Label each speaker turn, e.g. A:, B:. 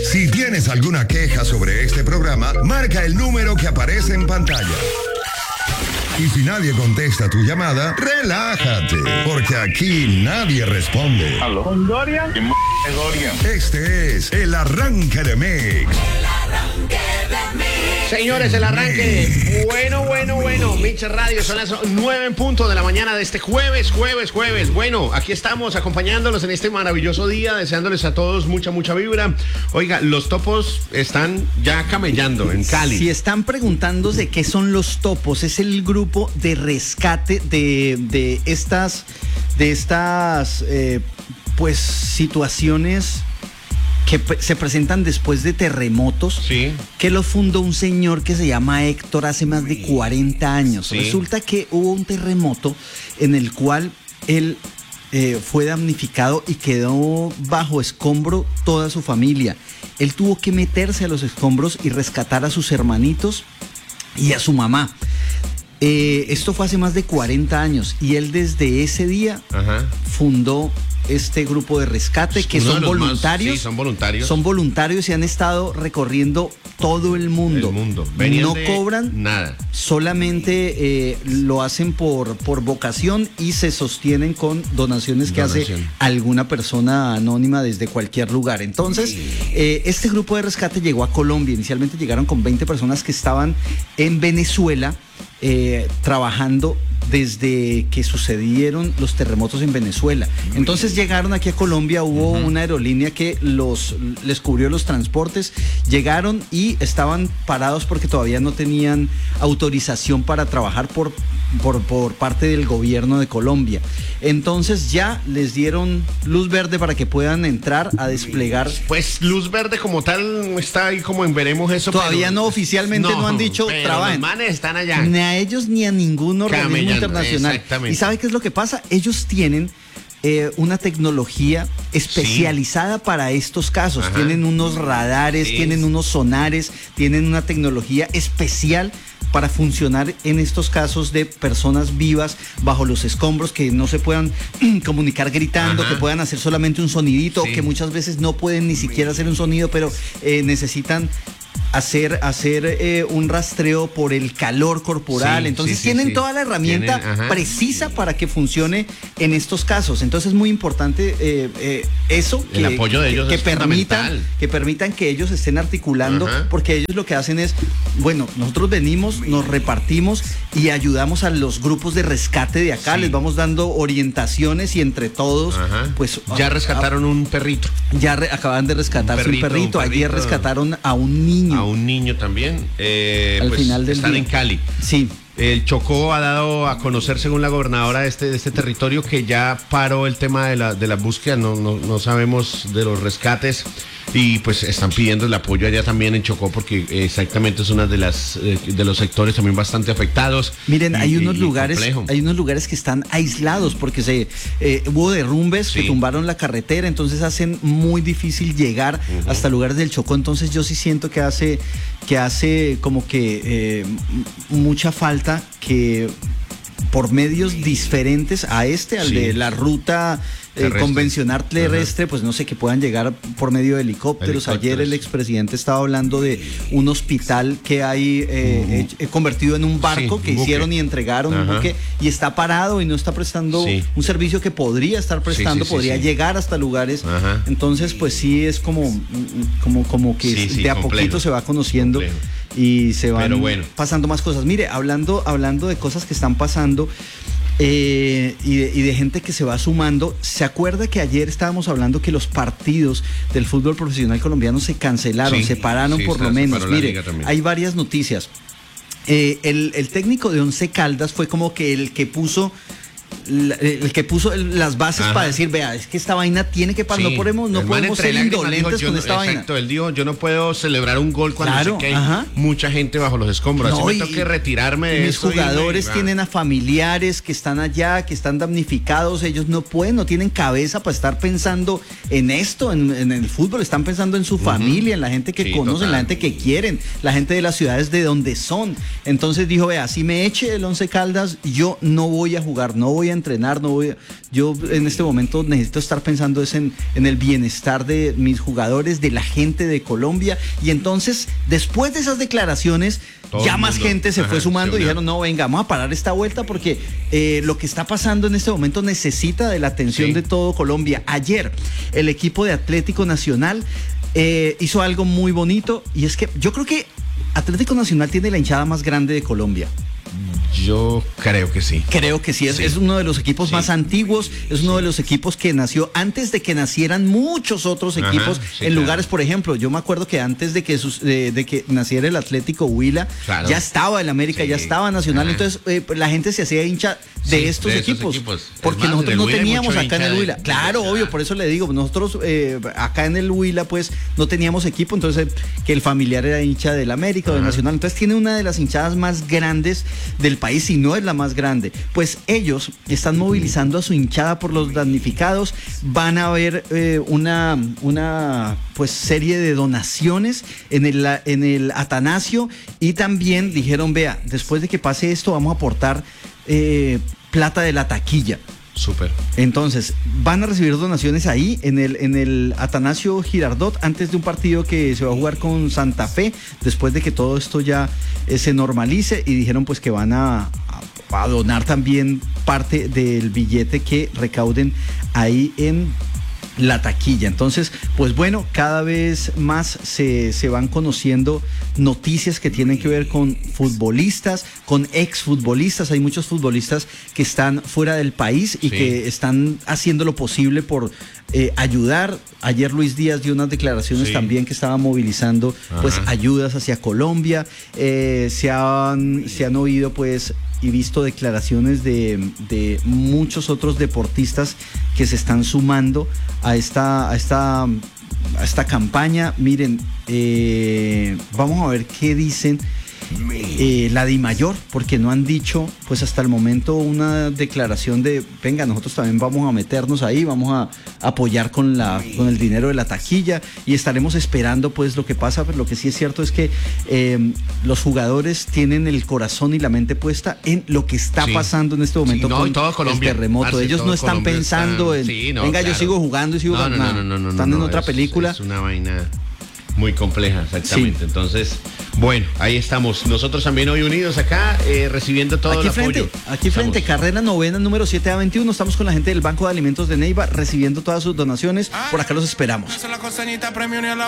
A: Si tienes alguna queja sobre este programa, marca el número que aparece en pantalla. Y si nadie contesta tu llamada, relájate, porque aquí nadie responde.
B: ¿Aló? ¿Con Dorian? ¿Qué Dorian?
A: Este es el Arranque de Mix.
C: Señores, el arranque. Bueno. Mix Radio, son las 9 en punto de la mañana de este jueves. Bueno, aquí estamos acompañándolos en este maravilloso día, deseándoles a todos mucha vibra. Oiga, los topos están ya camellando en Cali.
D: Si están preguntándose qué son los topos, es el grupo de rescate de estas pues situaciones que se presentan después de terremotos,
C: sí,
D: que lo fundó un señor que se llama Héctor hace más de 40 años.
C: Sí.
D: Resulta que hubo un terremoto en el cual él fue damnificado y quedó bajo escombro toda su familia. Él tuvo que meterse a los escombros y rescatar a sus hermanitos y a su mamá. Esto fue hace más de 40 años y él desde ese día fundó este grupo de rescate, que son voluntarios.
C: Sí, son voluntarios.
D: Son voluntarios y han estado recorriendo todo el mundo. No cobran
C: nada.
D: Solamente lo hacen por vocación y se sostienen con donaciones que hace alguna persona anónima desde cualquier lugar. Entonces, este grupo de rescate llegó a Colombia. Inicialmente llegaron con 20 personas que estaban en Venezuela trabajando desde que sucedieron los terremotos en Venezuela. Entonces llegaron aquí a Colombia, hubo una aerolínea que les cubrió los transportes, llegaron y estaban parados porque todavía no tenían autorización para trabajar por parte del gobierno de Colombia. Entonces ya les dieron luz verde para que puedan entrar a desplegar.
C: Pues luz verde como tal está ahí como en veremos eso.
D: Todavía pero, no, oficialmente no han dicho trabajen.
C: Los manes están allá.
D: Ni a ellos ni a ningún organismo internacional. ¿Y sabe qué es lo que pasa? Ellos tienen una tecnología especializada para estos casos. Tienen unos radares, tienen unos sonares, tienen una tecnología especial para funcionar en estos casos de personas vivas bajo los escombros, que no se puedan comunicar gritando, que puedan hacer solamente un sonidito, que muchas veces no pueden ni siquiera hacer un sonido, pero necesitan hacer un rastreo por el calor corporal. Entonces tienen toda la herramienta precisa para que funcione en estos casos. Entonces es muy importante eso,
C: el apoyo de ellos
D: que permitan que ellos estén articulando, porque ellos lo que hacen es, bueno, nosotros venimos, nos repartimos y ayudamos a los grupos de rescate de acá, les vamos dando orientaciones y entre todos, pues
C: ya rescataron un perrito.
D: Ya acaban de rescatar un perrito. Ayer rescataron a un niño.
C: A un niño también.
D: Al
C: pues
D: final del
C: están
D: día.
C: en Cali.
D: Sí.
C: El Chocó ha dado a conocer, según la gobernadora de este territorio, que ya paró el tema de la búsqueda. No sabemos de los rescates. Y pues están pidiendo el apoyo allá también en Chocó, porque exactamente es una de los sectores también bastante afectados.
D: Miren, hay unos lugares que están aislados porque hubo derrumbes que tumbaron la carretera, entonces hacen muy difícil llegar hasta lugares del Chocó. Entonces yo sí siento que hace como que mucha falta que por medios diferentes a al de la ruta convencional terrestre, pues no sé, que puedan llegar por medio de helicópteros. Ayer el expresidente estaba hablando de un hospital que hay convertido en un barco que hicieron y entregaron, un buque, y está parado y no está prestando un servicio que podría estar prestando, podría llegar hasta lugares. Entonces pues sí es como que de a poquito se va conociendo y se van pasando más cosas. Mire, hablando de cosas que están pasando y de gente que se va sumando, ¿se acuerda que ayer estábamos hablando que los partidos del fútbol profesional colombiano se cancelaron, se pararon por lo menos? Mire, hay varias noticias. El técnico de Once Caldas fue como que el que puso las bases para decir, vea, es que esta vaina tiene que parar, no podemos ser indolentes con esta vaina.
C: Exacto, él dijo, yo no puedo celebrar un gol cuando sé que hay mucha gente bajo los escombros, así me tengo que retirarme de
D: mis jugadores tienen a familiares que están allá, que están damnificados, ellos no tienen cabeza para estar pensando en esto, en el fútbol, están pensando en su familia, en la gente que conocen, la gente que quieren, la gente de las ciudades de donde son. Entonces dijo, vea, si me eche el Once Caldas, yo no voy a jugar, no voy voy a entrenar, yo en este momento necesito estar pensando en el bienestar de mis jugadores, de la gente de Colombia. Y entonces, después de esas declaraciones, ya más gente se fue sumando y dijeron, no, venga, vamos a parar esta vuelta porque lo que está pasando en este momento necesita de la atención de todo Colombia. Ayer, el equipo de Atlético Nacional hizo algo muy bonito, y es que yo creo que Atlético Nacional tiene la hinchada más grande de Colombia.
C: Yo creo que sí.
D: Creo que sí, es uno de los equipos más antiguos, es uno de los equipos que nació antes de que nacieran muchos otros equipos lugares, por ejemplo, yo me acuerdo que antes de que naciera el Atlético Huila, ya estaba el América, ya estaba Nacional, entonces la gente se hacía hincha de estos equipos, porque nosotros no teníamos acá en el Huila, obvio, por eso le digo, nosotros acá en el Huila pues no teníamos equipo, entonces que el familiar era hincha del América o del Nacional, entonces tiene una de las hinchadas más grandes del país, si no es la más grande. Pues ellos están movilizando a su hinchada por los damnificados. Van a haber una pues serie de donaciones en el Atanasio, y también dijeron, vea, después de que pase esto vamos a aportar plata de la taquilla.
C: Súper.
D: Entonces, van a recibir donaciones ahí en el Atanasio Girardot antes de un partido que se va a jugar con Santa Fe, después de que todo esto ya se normalice, y dijeron pues que van a donar también parte del billete que recauden ahí en la taquilla. Entonces, pues bueno, cada vez más se van conociendo noticias que tienen que ver con futbolistas, con exfutbolistas. Hay muchos futbolistas que están fuera del país y que están haciendo lo posible por ayudar. Ayer Luis Díaz dio unas declaraciones también que estaba movilizando pues ayudas hacia Colombia. Se han oído pues y visto declaraciones de muchos otros deportistas que se están sumando a esta campaña. Miren, vamos a ver qué dicen la DIMAYOR, porque no han dicho pues hasta el momento una declaración de venga, nosotros también vamos a meternos ahí, vamos a apoyar con el dinero de la taquilla, y estaremos esperando pues lo que pasa. Pero lo que sí es cierto es que los jugadores tienen el corazón y la mente puesta en lo que está pasando en este momento con el terremoto. Ellos no están Colombia pensando venga, yo sigo jugando y sigo ganando. Están en otra película.
C: Es una vaina muy compleja, exactamente. Entonces, bueno, ahí estamos. Nosotros también hoy unidos acá, recibiendo todo el apoyo.
D: Aquí frente, carrera novena, número 7A21. Estamos con la gente del Banco de Alimentos de Neiva, recibiendo todas sus donaciones. Por acá los esperamos.